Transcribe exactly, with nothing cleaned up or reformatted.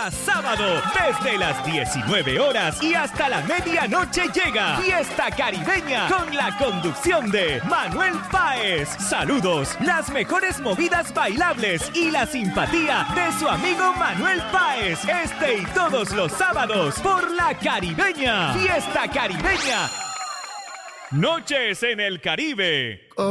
cada sábado desde las diecinueve horas y hasta la medianoche llega Fiesta Caribeña con la conducción de Manuel Páez. Saludos, las mejores movidas bailables y la simpatía de su amigo Manuel Páez. Este y todos los sábados por la Caribeña. Fiesta Caribeña. Noches en el Caribe.